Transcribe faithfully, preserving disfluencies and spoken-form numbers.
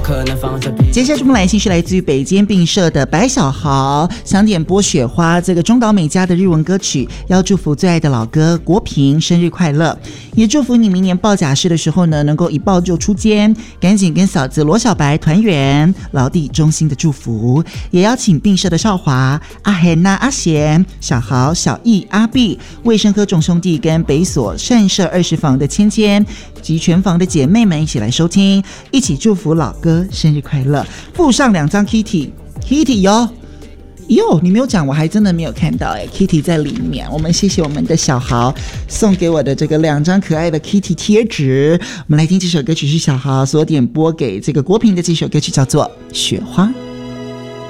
可能放着屁。 接下来我们来信是来自于北监病社的白小豪，想点播雪花这个中岛美嘉的日文歌曲，要祝福最爱的老哥国平生日快乐，也祝福你明年报假释的时候呢，能够一报就出监，赶紧跟嫂子罗小白团圆，老弟衷心的祝福。也邀请病社的少华、阿贤呐、阿贤、小豪、小易、阿碧、卫生科众兄弟跟北所善社二十房的芊芊及全房的姐妹们一起来收听，一起祝福老哥生日快乐。附上两张 Kitty Kitty 哟哟，你没有讲，我还真的没有看到哎 ，Kitty 在里面。我们谢谢我们的小豪送给我的这个两张可爱的 Kitty 贴纸。我们来听这首歌曲是小豪所点播给这个国平的这首歌曲，叫做《雪花》。